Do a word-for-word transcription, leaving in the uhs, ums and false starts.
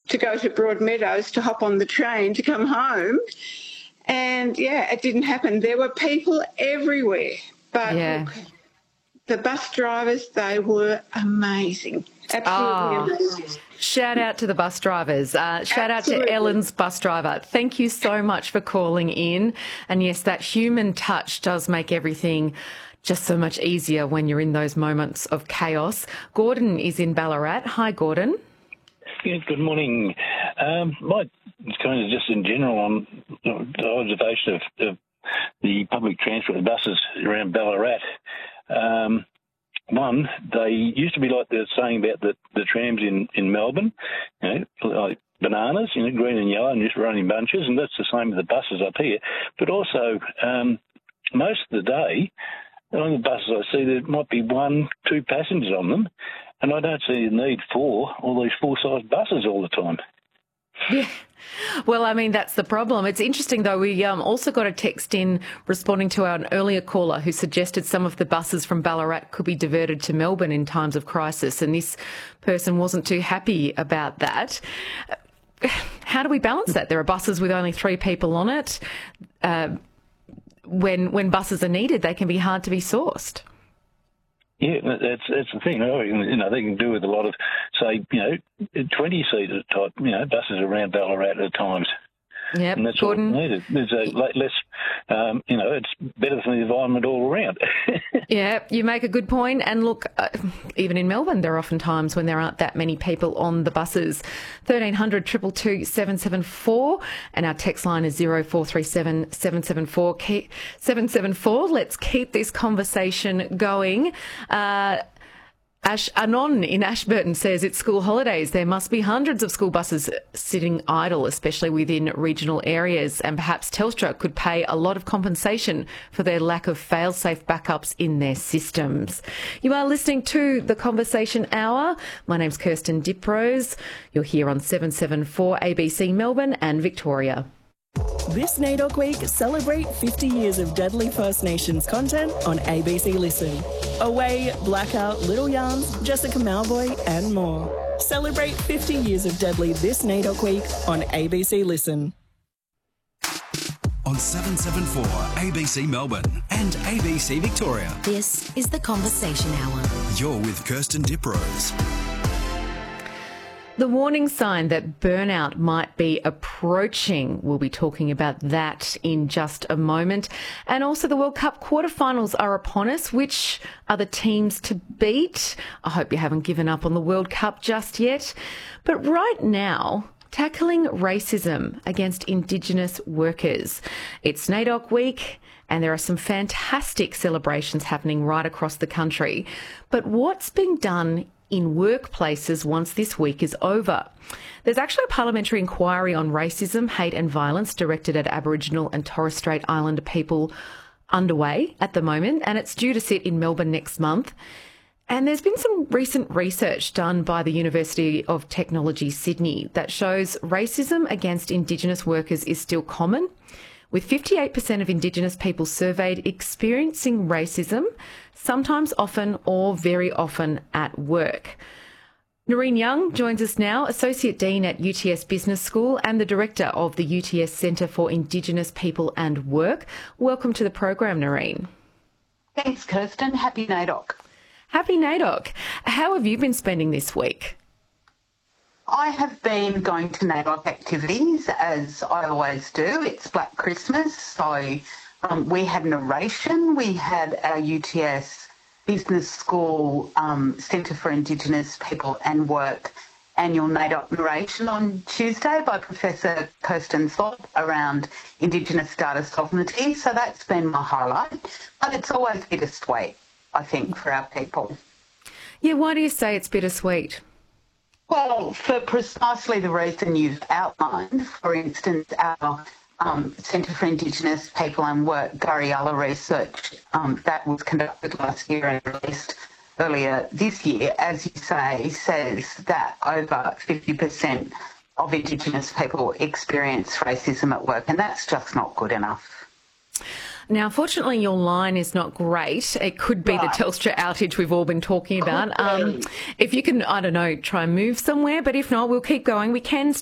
to go to Broadmeadows to hop on the train to come home. And, yeah, it didn't happen. There were people everywhere. But yeah. look, the bus drivers, they were amazing. Absolutely oh, amazing. Shout out to the bus drivers. Uh, shout Absolutely. out to Ellen's bus driver. Thank you so much for calling in. And, yes, that human touch does make everything just so much easier when you're in those moments of chaos. Gordon is in Ballarat. Hi, Gordon. Yeah, good morning. Um, my it's kind of just in general on the observation of, of the public transport buses around Ballarat. Um, one, they used to be like they're saying about the, the trams in, in Melbourne, you know, like bananas, you know, green and yellow and just running bunches, and that's the same with the buses up here. But also, um, most of the day, on the buses I see there might be one, two passengers on them, and I don't see the need for all these full-size buses all the time. Yeah. Well, I mean, that's the problem. It's interesting, though. We um, also got a text in responding to our earlier caller who suggested some of the buses from Ballarat could be diverted to Melbourne in times of crisis, and this person wasn't too happy about that. How do we balance that? There are buses with only three people on it. Uh, when when buses are needed, they can be hard to be sourced. Yeah, that's that's the thing. You know, they can do with a lot of, say, you know, twenty-seater type, you know, buses around Ballarat at times. Yep, and that's Gordon. all needed. There's a less, um, you know, it's better for the environment all around. Yeah, you make a good point. And look, uh, even in Melbourne, there are often times when there aren't that many people on the buses. thirteen hundred, two two two, seven seven four, and our text line is zero four three seven, seven seven four, seven seven four. Let's keep this conversation going. Uh, Ash Anon in Ashburton says it's school holidays. There must be hundreds of school buses sitting idle, especially within regional areas, and perhaps Telstra could pay a lot of compensation for their lack of fail-safe backups in their systems. You are listening to The Conversation Hour. My name's Kirsten Diprose. You're here on seven seven four A B C Melbourne and Victoria. This NAIDOC Week, celebrate fifty years of deadly First Nations content on A B C Listen. Away, Blackout, Little Yarns, Jessica Malvoy and more. Celebrate fifty years of deadly this NAIDOC Week on A B C Listen. On seven seven four A B C Melbourne and A B C Victoria. This is The Conversation Hour. You're with Kirsten Diprose. The warning sign that burnout might be approaching. We'll be talking about that in just a moment. And also the World Cup quarterfinals are upon us. Which are the teams to beat? I hope you haven't given up on the World Cup just yet. But right now, tackling racism against Indigenous workers. It's NAIDOC Week, and there are some fantastic celebrations happening right across the country. But what's being done in workplaces once this week is over? There's actually a parliamentary inquiry on racism, hate and violence directed at Aboriginal and Torres Strait Islander people underway at the moment, and it's due to sit in Melbourne next month. And there's been some recent research done by the University of Technology, Sydney, that shows racism against Indigenous workers is still common, with fifty-eight percent of Indigenous people surveyed experiencing racism, sometimes, often, or very often at work. Noreen Young joins us now, Associate Dean at U T S Business School and the Director of the U T S Centre for Indigenous People and Work. Welcome to the program, Noreen. Thanks, Kirsten. Happy NAIDOC. Happy NAIDOC. How have you been spending this week? I have been going to NAIDOC activities, as I always do. It's Black Christmas, so um, we had an oration. We had our U T S Business School um, Centre for Indigenous People and Work annual NAIDOC narration on Tuesday by Professor Kirsten Thorpe around Indigenous data sovereignty. So that's been my highlight. But it's always bittersweet, I think, for our people. Yeah, why do you say it's bittersweet? Well, for precisely the reason you've outlined. For instance, our um, Centre for Indigenous People and Work, Gariella research um, that was conducted last year and released earlier this year, as you say, says that over fifty percent of Indigenous people experience racism at work, and that's just not good enough. Now, unfortunately, your line is not great. It could be right. The Telstra outage we've all been talking about. Um, if you can, I don't know, try and move somewhere, but if not, we'll keep going. We can